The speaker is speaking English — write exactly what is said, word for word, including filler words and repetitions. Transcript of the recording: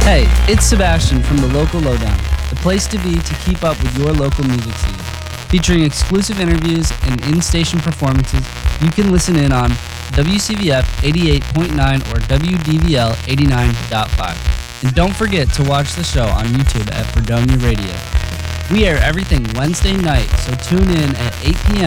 Hey, it's Sebastian from the Local Lowdown, the place to be to keep up with your local music scene. Featuring exclusive interviews and in-station performances, you can listen in on W C V F eighty-eight point nine or W D V L eighty-nine point five. And don't forget to watch the show on YouTube at Fredonia Radio. We air everything Wednesday night, so tune in at eight p.m.